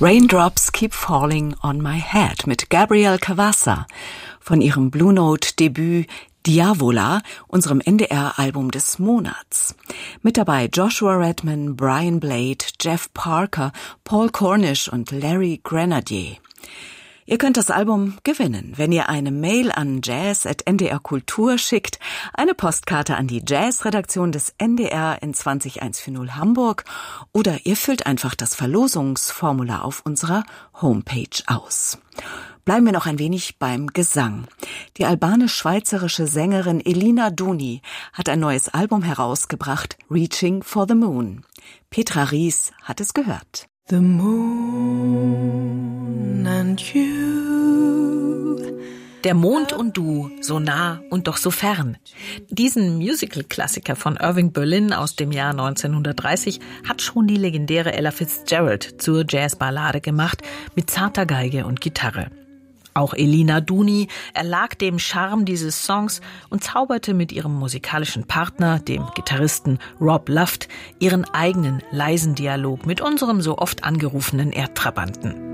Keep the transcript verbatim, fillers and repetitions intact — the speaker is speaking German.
Raindrops Keep Falling on My Head mit Gabrielle Cavassa von ihrem Blue Note Debüt Diavola, unserem N D R-Album des Monats. Mit dabei Joshua Redman, Brian Blade, Jeff Parker, Paul Cornish und Larry Grenadier. Ihr könnt das Album gewinnen, wenn ihr eine Mail an jazz at n d r kultur schickt, eine Postkarte an die Jazz-Redaktion des N D R in zwanzig einhundertvierzig Hamburg oder ihr füllt einfach das Verlosungsformular auf unserer Homepage aus. Bleiben wir noch ein wenig beim Gesang. Die albanisch-schweizerische Sängerin Elina Duni hat ein neues Album herausgebracht, Reaching for the Moon. Petra Ries hat es gehört. The moon and you. Der Mond und du, so nah und doch so fern. Diesen Musical-Klassiker von Irving Berlin aus dem Jahr neunzehnhundertdreißig hat schon die legendäre Ella Fitzgerald zur Jazzballade gemacht mit zarter Geige und Gitarre. Auch Elina Duni erlag dem Charme dieses Songs und zauberte mit ihrem musikalischen Partner, dem Gitarristen Rob Luft, ihren eigenen leisen Dialog mit unserem so oft angerufenen Erdtrabanten.